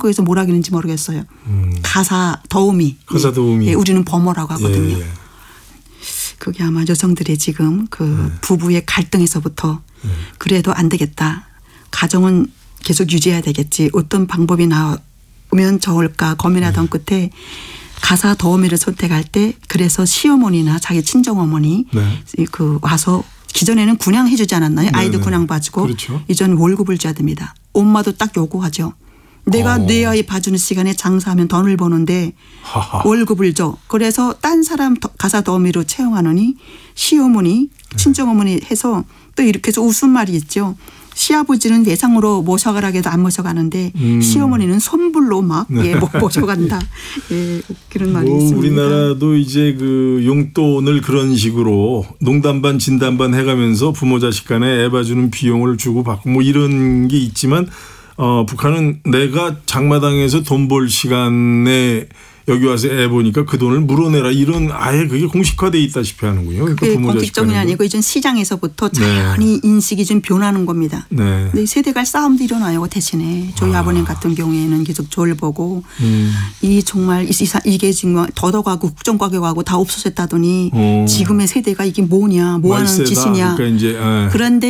한국에서 뭐라 그러는지 모르겠어요. 가사 더우미. 가사 더우미. 예, 우리는 범어라고 하거든요. 예. 그게 아마 여성들의 지금 그 부부의 갈등에서부터 그래도 안 되겠다. 가정은 계속 유지해야 되겠지. 어떤 방법이 나오면 좋을까 고민하던 끝에 가사 더우미를 선택할 때 그래서 시어머니나 자기 친정어머니 그 와서 기존에는 분양해 주지 않았나요? 아이도 분양 봐주고. 그렇죠. 이전 월급을 줘야 됩니다. 엄마도 딱 요구하죠. 내가 내 아이 봐주는 시간에 장사하면 돈을 버는데 월급을 줘. 그래서 딴 사람 가사 더미로 채용하느니 시어머니 친정어머니 해서 또 이렇게 해서 웃음말이 있죠. 시아버지는 외상으로 모셔가라 해도 안 모셔가는데 시어머니는 선불로 막 모셔간다. 예, 그런 말이 있습니다. 우리나라도 이제 그 용돈을 그런 식으로 농담 반 진담 반 해가면서 부모 자식 간에 애 봐주는 비용을 주고 받고 뭐 이런 게 있지만 북한은 내가 장마당에서 돈 벌 시간에 여기 와서 애 보니까 그 돈을 물어내라 이런 아예 그게 공식화되어 있다시피 하는군요. 그게 그러니까 공식적이 아니고 이전 시장에서부터 자연히 인식이 좀 변하는 겁니다. 근데 세대간 싸움도 일어나요. 대신에 저희 아버님 같은 경우에는 계속 저를 보고 이 정말 이게 지금 더더가고 국정과학하고 다 없어졌다더니 지금의 세대가 이게 뭐냐 뭐 하는 짓이냐. 그러니까 이제 그런데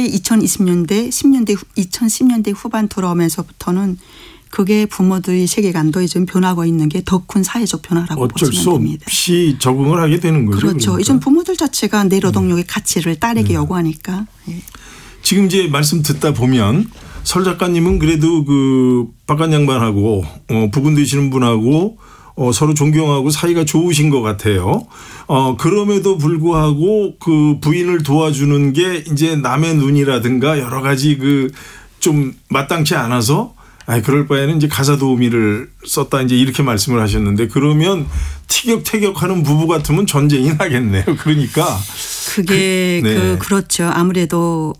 2010년대 후반 들어오면서부터는 그게 부모들의 세계관도 좀 변하고 있는 게 더 큰 사회적 변화라고 보시면 됩니다. 어쩔 수 없이 적응을 하게 되는 거죠. 그렇죠. 그러니까. 이전 부모들 자체가 내 노동력의 가치를 딸에게 요구하니까. 예. 지금 이제 말씀 듣다 보면 설 작가님은 그래도 그 바깥 양반하고 부군 되시는 분하고 서로 존경하고 사이가 좋으신 것 같아요. 그럼에도 불구하고 그 부인을 도와주는 게 이제 남의 눈이라든가 여러 가지 그 좀 마땅치 않아서 그럴 바에는 이제 가사 도우미를 썼다 이제 이렇게 말씀을 하셨는데 그러면 티격태격하는 부부 같으면 전쟁이 나겠네요. 그러니까 그게 그렇죠. 아무래도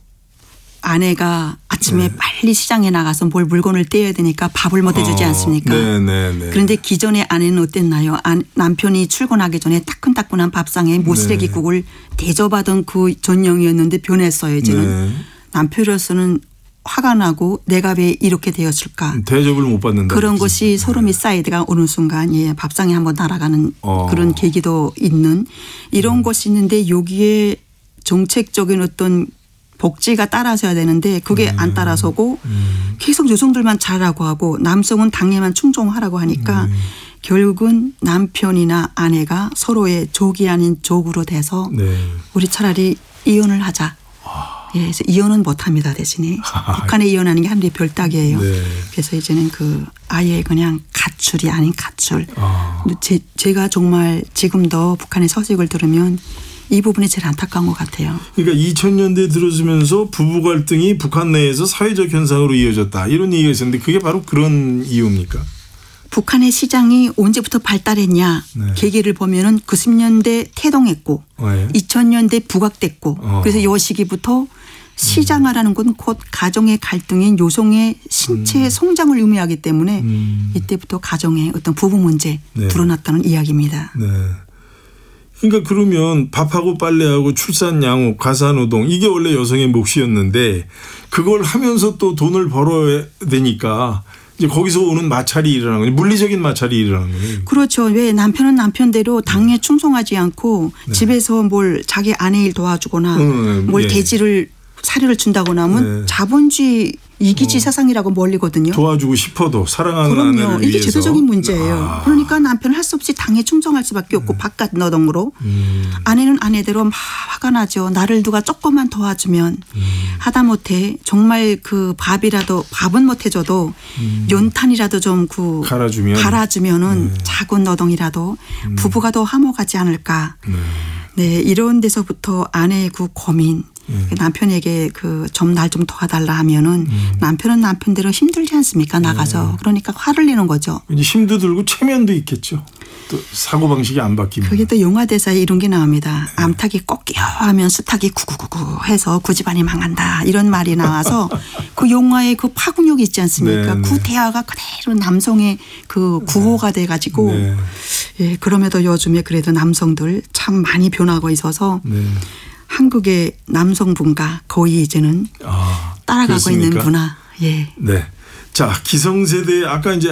아내가 아침에 빨리 시장에 나가서 뭘 물건을 떼야 되니까 밥을 못 해주지 않습니까? 그런데 기존의 아내는 어땠나요? 남편이 출근하기 전에 따끈따끈한 밥상에 모시래기국을 대접하던 그 전형이었는데 변했어요. 이제는 남편으로서는 화가 나고 내가 왜 이렇게 되었을까. 대접을 못 받는다. 그런 것이 소름이 쌓이다가 어느 순간 밥상에 한번 날아가는 그런 계기도 있는 이런 것이 있는데 여기에 정책적인 어떤 복지가 따라서야 되는데 그게 안 따라서고 계속 여성들만 잘하고 하고 남성은 당에만 충종하라고 하니까 결국은 남편이나 아내가 서로의 적이 아닌 적으로 돼서 우리 차라리 이혼을 하자. 그래서 이혼은 못합니다. 대신에 북한에 이혼하는 게 하늘의 별따기예요. 그래서 이제는 그 아예 그냥 가출이 아닌 가출. 제가 정말 지금도 북한의 소식을 들으면 이 부분이 제일 안타까운 것 같아요. 그러니까 2000년대 들어서면서 부부 갈등이 북한 내에서 사회적 현상으로 이어졌다. 이런 얘기가 있었는데 그게 바로 그런 이유입니까? 북한의 시장이 언제부터 발달했냐 계기를 보면은 90년대 태동했고 2000년대 부각됐고 그래서 이 시기부터 시장화라는 건 곧 가정의 갈등인 여성의 신체의 성장을 의미하기 때문에 이때부터 가정의 어떤 부부 문제 드러났다는 이야기입니다. 그러니까 그러면 밥하고 빨래하고 출산 양육 가사노동 이게 원래 여성의 몫이었는데 그걸 하면서 또 돈을 벌어야 되니까 이제 거기서 오는 마찰이 일어나는 거예요. 물리적인 마찰이 일어나는 거예요. 그렇죠. 왜 남편은 남편대로 당에 충성하지 않고 집에서 뭘 자기 아내 일 도와주거나 뭘 대지를 사료를 준다거나 하면 자본주의 이기지 세상이라고 몰리거든요. 도와주고 싶어도 사랑하는 아내를 위해서. 이게 제도적인 문제예요. 그러니까 남편은 할 수 없이 당에 충성할 수밖에 없고 바깥 노동으로. 아내는 아내대로 막 화가 나죠. 나를 누가 조금만 도와주면 하다못해 정말 그 밥은 못 해줘도 연탄이라도 좀 갈아주면은 작은 노동이라도 부부가 더 화목하지 않을까. 이런 데서부터 아내의 그 고민. 남편에게 날 좀 도와달라 하면은 남편은 남편대로 힘들지 않습니까? 나가서. 그러니까 화를 내는 거죠. 이제 힘도 들고 체면도 있겠죠. 또 사고방식이 안 바뀌면. 그게 또 영화 대사에 이런 게 나옵니다. 암탉이 꺾여 하면 수탉이 구구구구 해서 그 집안이 망한다. 이런 말이 나와서 그 영화의 그 파급력이 있지 않습니까? 그 대화가 그대로 남성의 그 구호가 돼가지고 그럼에도 요즘에 그래도 남성들 참 많이 변하고 있어서 한국의 남성분과 거의 이제는 따라가고 그렇습니까? 있는 문화. 자, 기성세대 아까 이제